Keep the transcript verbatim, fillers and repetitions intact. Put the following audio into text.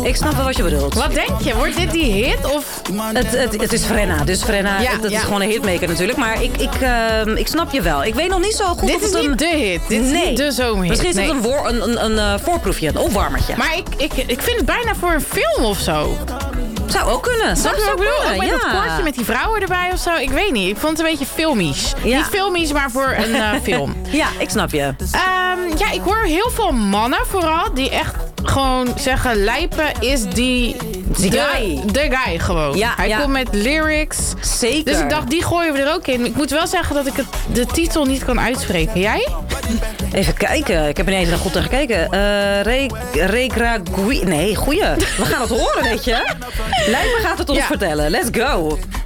Ik snap wel wat je bedoelt. Wat denk je? Wordt dit die hit? Of? Het, het, het is Frenna, dus Frenna, Ja, het, het ja. is gewoon een hitmaker natuurlijk. Maar ik, ik, uh, ik snap je wel. Ik weet nog niet zo goed Dit of is het een... niet de hit. Dit is nee. niet de zomerhit. Misschien is het nee. een, voor, een, een, een uh, voorproefje, een opwarmertje. Maar ik, ik, ik vind het bijna voor een film of zo. Zou ook kunnen. Snap je wat ik bedoel? Ook met ja. dat koortje met die vrouwen erbij of zo. Ik weet niet. Ik vond het een beetje filmisch. Ja. Niet filmisch, maar voor een uh, film. Ja, ik snap je. Um, ja, ik hoor heel veel mannen vooral die echt gewoon zeggen... Lijpen is die... Die de, guy. De guy gewoon. Ja, Hij ja. komt met lyrics. Zeker. Dus ik dacht, die gooien we er ook in. Ik moet wel zeggen dat ik het, de titel niet kan uitspreken. Jij? Even kijken. Ik heb er niet eens naar goed naar gekeken. Uh, Re Regragui... Nee, goeie. We gaan het horen, weet je. Lijpen gaat het ons Ja. vertellen. Let's go.